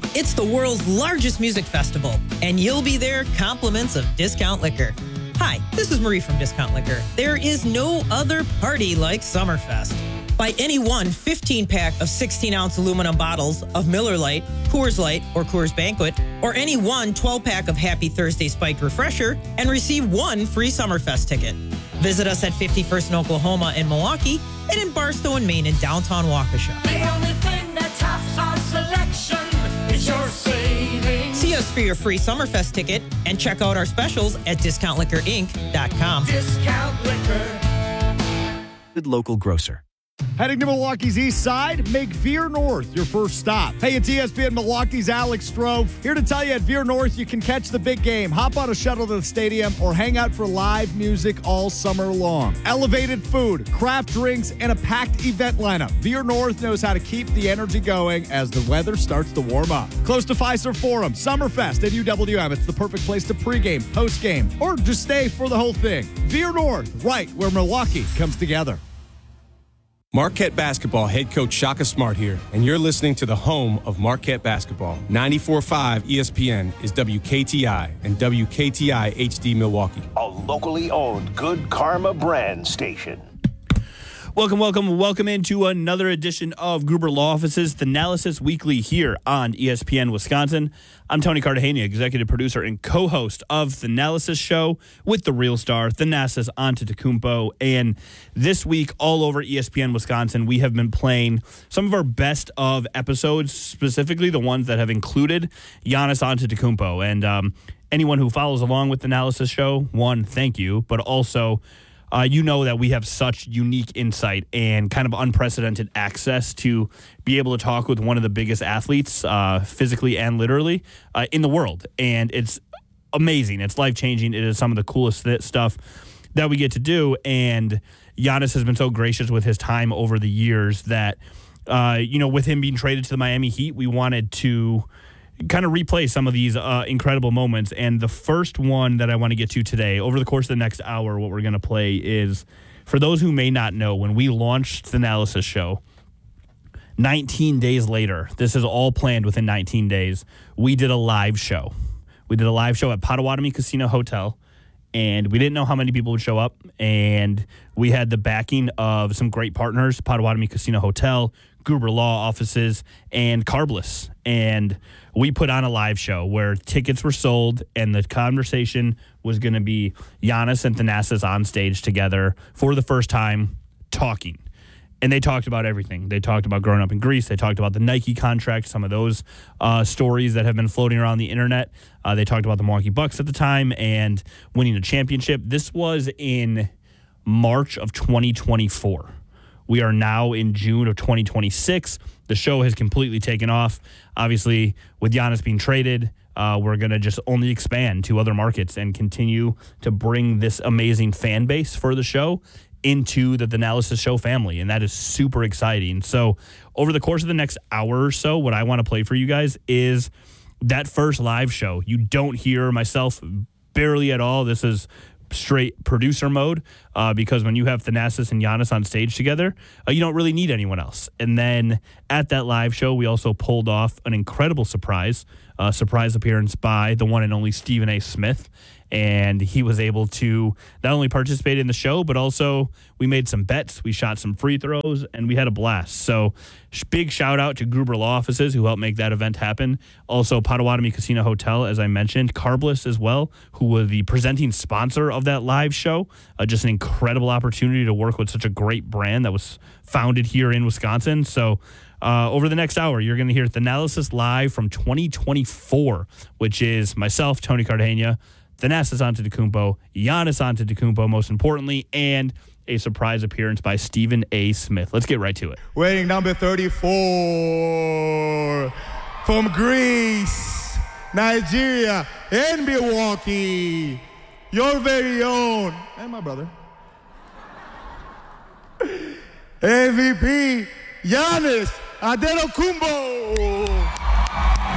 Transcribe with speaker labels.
Speaker 1: It's the world's largest music festival, and you'll be there compliments of Discount Liquor. Hi, this is Marie from Discount Liquor. There is no other party like Summerfest. Buy any one 15-pack of 16-ounce aluminum bottles of Miller Lite, Coors Light, or Coors Banquet, or any one 12-pack of Happy Thursday Spiked Refresher, and receive one free Summerfest ticket. Visit us at 51st in Oklahoma and Milwaukee, and in Barstow and Maine in downtown Waukesha.
Speaker 2: The only thing that tops our selection is your savings.
Speaker 1: See us for your free Summerfest ticket and check out our specials at DiscountLiquorInc.com.
Speaker 2: Discount Liquor.
Speaker 3: Good local grocer.
Speaker 4: Heading to Milwaukee's east side, make Veer North your first stop. Hey, it's ESPN Milwaukee's Alex Stroh. Here to tell you at Veer North you can catch the big game, hop on a shuttle to the stadium, or hang out for live music all summer long. Elevated food, craft drinks, and a packed event lineup. Veer North knows how to keep the energy going as the weather starts to warm up. Close to Fiserv Forum, Summerfest at UWM. It's the perfect place to pregame, postgame, or just stay for the whole thing. Veer North, right where Milwaukee comes together.
Speaker 5: Marquette Basketball head coach Shaka Smart here, and you're listening to the home of Marquette Basketball. 94.5 ESPN is WKTI and WKTI HD Milwaukee.
Speaker 6: A locally owned Good Karma brand station.
Speaker 7: Welcome into another edition of Gruber Law Offices, Thanalysis Weekly here on ESPN Wisconsin. I'm Tony Cartagena, executive producer and co-host of Thanalysis Show with the real star, Thanasis Antetokounmpo. And this week, all over ESPN Wisconsin, we have been playing some of our best of episodes, specifically the ones that have included Giannis Antetokounmpo. And anyone who follows along with the Thanalysis Show, one, thank you, but also you know that we have such unique insight and kind of unprecedented access to be able to talk with one of the biggest athletes, physically and literally, in the world. And it's amazing. It's life-changing. It is some of the coolest stuff that we get to do. And Giannis has been so gracious with his time over the years that, with him being traded to the Miami Heat, we wanted to kind of replay some of these incredible moments. And the first one that I want to get to today, over the course of the next hour, what we're going to play is, for those who may not know, when we launched the Thanalysis Show, 19 days later, this is all planned within 19 days, we did a live show. We did a live show at Potawatomi Casino Hotel, and we didn't know how many people would show up, and we had the backing of some great partners, Potawatomi Casino Hotel, Gruber Law Offices, and Carbless. And we put on a live show where tickets were sold, and the conversation was going to be Giannis and Thanasis on stage together for the first time talking. And they talked about everything. They talked about growing up in Greece. They talked about the Nike contract, some of those stories that have been floating around the internet. They talked about the Milwaukee Bucks at the time and winning a championship. This was in March of 2024. We are now in June of 2026. The show has completely taken off. Obviously, with Giannis being traded, we're going to just only expand to other markets and continue to bring this amazing fan base for the show into the Thanalysis Show family, and that is super exciting. So over the course of the next hour or so, what I want to play for you guys is that first live show. You don't hear myself barely at all. This is straight producer mode because when you have Thanasis and Giannis on stage together, you don't really need anyone else. And then at that live show, we also pulled off an incredible surprise appearance by the one and only Stephen A. Smith. And he was able to not only participate in the show, but also we made some bets, we shot some free throws, and we had a blast. So big shout out to Gruber Law Offices who helped make that event happen. Also Potawatomi Casino Hotel, as I mentioned, Carbless as well, who was the presenting sponsor of that live show. Just an incredible opportunity to work with such a great brand that was founded here in Wisconsin. So over the next hour, you're going to hear Thanalysis live from 2024, which is myself, Tony Cartagena, Thanasis Antetokounmpo, Giannis Antetokounmpo, most importantly, and a surprise appearance by Stephen A. Smith. Let's get right to it.
Speaker 4: Wearing number 34 from Greece, Nigeria, and Milwaukee, your very own, and my brother, MVP, Giannis Antetokounmpo.